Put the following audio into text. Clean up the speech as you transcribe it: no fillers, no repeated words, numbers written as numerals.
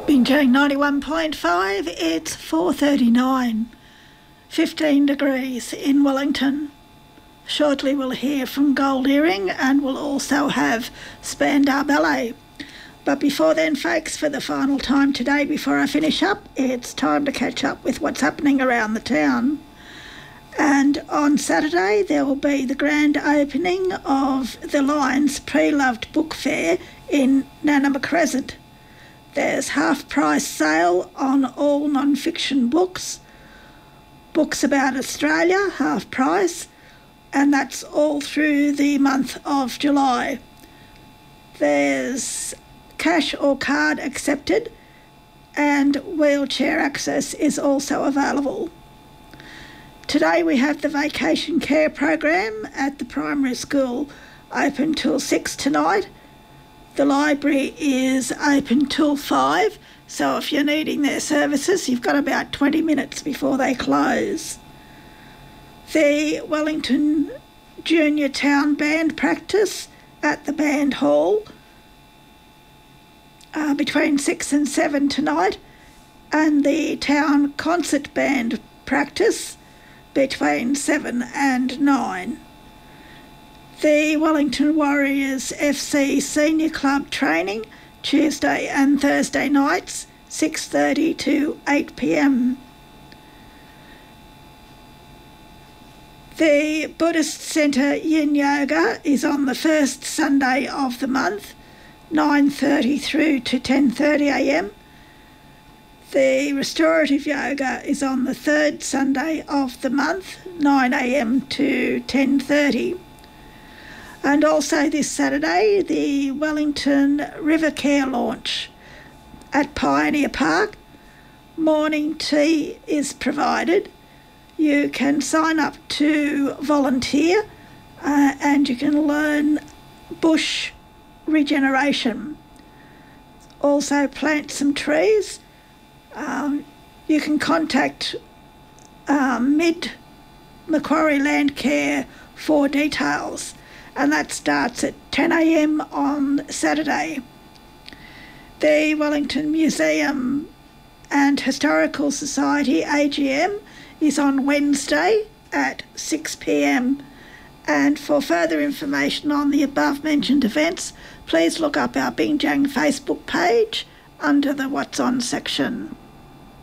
Binjang 91.5, it's 4:39, 15 degrees in Wellington. Shortly we'll hear from Gold Earring and we'll also have Spandau Ballet. But before then, folks, for the final time today before I finish up, it's time to catch up with what's happening around the town. And on Saturday there will be the grand opening of the Lions Pre-Loved Book Fair in Nanama Crescent. There's half-price sale on all non-fiction books. Books about Australia, half price, and that's all through the month of July. There's cash or card accepted, and wheelchair access is also available. Today we have the vacation care program at the primary school open till 6 tonight. The library is open till 5, so if you're needing their services, you've got about 20 minutes before they close. The Wellington Junior Town Band practice at the Band Hall between 6 and 7 tonight, and the Town Concert Band practice between 7 and 9. The Wellington Warriors FC Senior Club training Tuesday and Thursday nights, 6:30 to 8 p.m. The Buddhist Centre Yin Yoga is on the first Sunday of the month, 9:30 through to 10:30 a.m. The Restorative Yoga is on the third Sunday of the month, 9 a.m. to 10:30. And also this Saturday, the Wellington River Care launch at Pioneer Park. Morning tea is provided. You can sign up to volunteer and you can learn bush regeneration. Also plant some trees. You can contact Mid Macquarie Landcare for details. And that starts at 10 a.m. on Saturday. The Wellington Museum and Historical Society AGM is on Wednesday at 6 p.m. And for further information on the above-mentioned events, please look up our Binjang Facebook page under the What's On section.